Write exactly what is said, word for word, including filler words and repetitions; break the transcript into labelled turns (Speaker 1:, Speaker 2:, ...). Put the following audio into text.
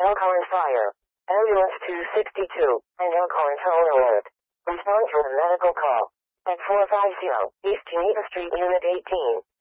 Speaker 1: Elkhorn Fire. Ambulance two sixty-two, and Elkhorn Tone Alert. Respond to a medical call. At four fifty East Geneva Street, Unit eighteen.